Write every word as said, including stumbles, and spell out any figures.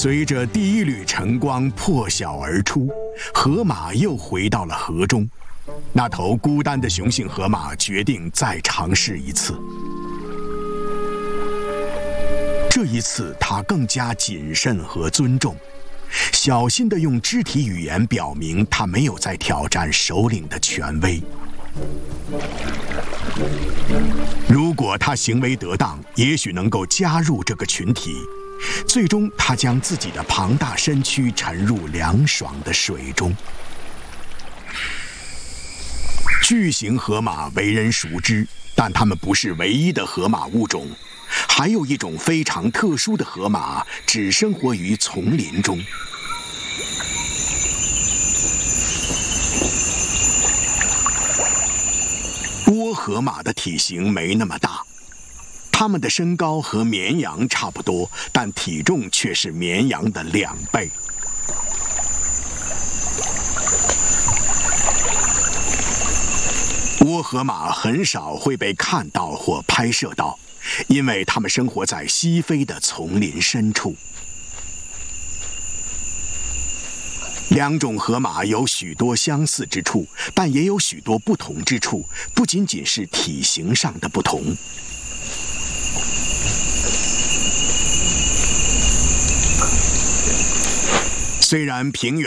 随着第一缕晨光破晓而出，河马又回到了河中。那头孤单的雄性河马决定再尝试一次。这一次，它更加谨慎和尊重，小心地用肢体语言表明它没有在挑战首领的权威。如果它行为得当，也许能够加入这个群体。最终，它将自己的庞大身躯沉入凉爽的水中。巨型河马为人熟知，但它们不是唯一的河马物种。还有一种非常特殊的河马，只生活于丛林中。倭河马的体型没那么大，它们的身高和绵羊差不多，但体重却是绵羊的两倍。倭河马很少会被看到或拍摄到，因为它们生活在西非的丛林深处。两种河马有许多相似之处，但也有许多不同之处，不仅仅是体型上的不同。虽然平原